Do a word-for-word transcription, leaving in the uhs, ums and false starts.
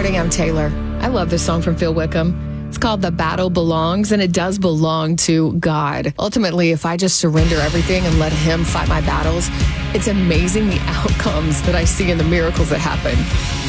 morning, I'm Taylor. I love this song from Phil Wickham. It's called The Battle Belongs, and it does belong to God. Ultimately, if I just surrender everything and let Him fight my battles, it's amazing the outcomes that I see and the miracles that happen.